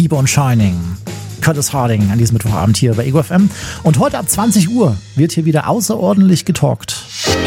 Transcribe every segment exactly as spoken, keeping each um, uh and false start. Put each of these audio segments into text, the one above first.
Keep on Shining. Curtis Harding an diesem Mittwochabend hier bei Ego F M. Und heute ab zwanzig Uhr wird hier wieder außerordentlich getalkt.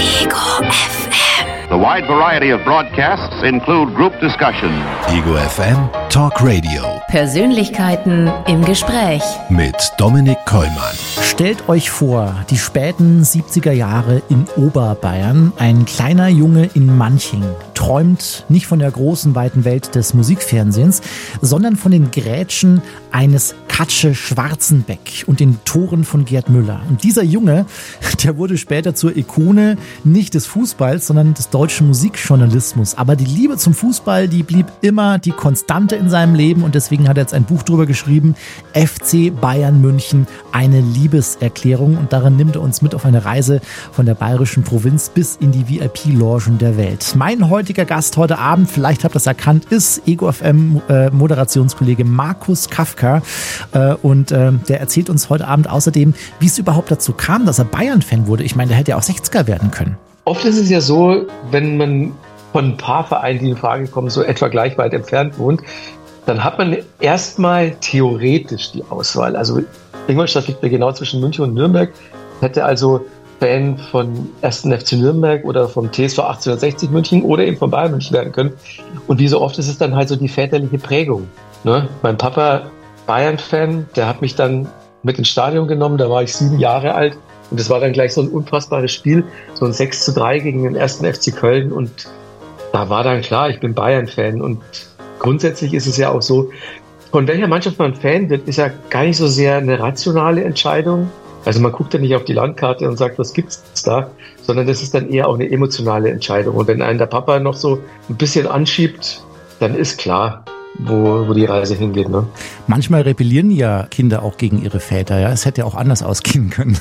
Ego F M. The wide variety of broadcasts include group discussion. Ego F M Talk Radio. Persönlichkeiten im Gespräch. Mit Dominik Kollmann. Stellt euch vor, die späten siebziger Jahre in Oberbayern. Ein kleiner Junge in Manching träumt nicht von der großen, weiten Welt des Musikfernsehens, sondern von den Grätschen eines Katsche Schwarzenbeck und den Toren von Gerd Müller. Und dieser Junge, der wurde später zur Ikone nicht des Fußballs, sondern des deutschen Musikjournalismus. Aber die Liebe zum Fußball, die blieb immer die Konstante in seinem Leben und deswegen hat er jetzt ein Buch drüber geschrieben, F C Bayern München, eine Liebeserklärung, und darin nimmt er uns mit auf eine Reise von der bayerischen Provinz bis in die V I P-Logen der Welt. Mein heutiger Gast heute Abend, vielleicht habt ihr das erkannt, ist Ego F M äh, Moderationskollege Markus Kafka äh, und äh, der erzählt uns heute Abend außerdem, wie es überhaupt dazu kam, dass er Bayern-Fan wurde. Ich meine, der hätte ja auch sechziger werden können. Oft ist es ja so, wenn man von ein paar Vereinen, die in Frage kommen, so etwa gleich weit entfernt wohnt, dann hat man erstmal theoretisch die Auswahl. Also Ingolstadt liegt mir genau zwischen München und Nürnberg. Hätte also Fan von ersten F C Nürnberg oder vom T S V achtzehnhundertsechzig München oder eben von Bayern München werden können. Und wie so oft ist es dann halt so die väterliche Prägung. Ne? Mein Papa, Bayern-Fan, der hat mich dann mit ins Stadion genommen, da war ich sieben Jahre alt. Und das war dann gleich so ein unfassbares Spiel, so ein sechs zu drei gegen den ersten F C Köln. Und da war dann klar, ich bin Bayern-Fan. Und grundsätzlich ist es ja auch so, von welcher Mannschaft man Fan wird, ist ja gar nicht so sehr eine rationale Entscheidung. Also man guckt ja nicht auf die Landkarte und sagt, was gibt's da, sondern das ist dann eher auch eine emotionale Entscheidung. Und wenn einen der Papa noch so ein bisschen anschiebt, dann ist klar, wo, wo die Reise hingeht. Ne? Manchmal rebellieren ja Kinder auch gegen ihre Väter. Ja, es hätte ja auch anders ausgehen können.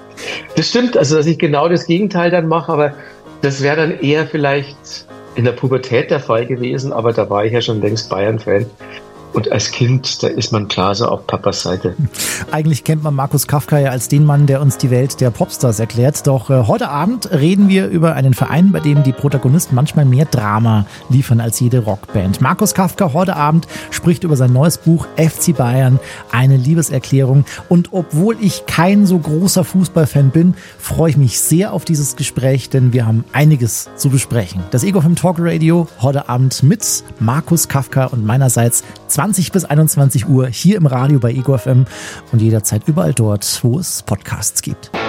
Das stimmt, also dass ich genau das Gegenteil dann mache, aber das wäre dann eher vielleicht in der Pubertät der Fall gewesen, aber da war ich ja schon längst Bayern-Fan. Und als Kind, da ist man klar so auf Papas Seite. Eigentlich kennt man Markus Kafka ja als den Mann, der uns die Welt der Popstars erklärt. Doch äh, heute Abend reden wir über einen Verein, bei dem die Protagonisten manchmal mehr Drama liefern als jede Rockband. Markus Kafka heute Abend spricht über sein neues Buch F C Bayern, eine Liebeserklärung. Und obwohl ich kein so großer Fußballfan bin, freue ich mich sehr auf dieses Gespräch, denn wir haben einiges zu besprechen. Das Ego F M Talk Radio heute Abend mit Markus Kafka und meinerseits zwanzig bis einundzwanzig Uhr hier im Radio bei Ego F M und jederzeit überall dort, wo es Podcasts gibt.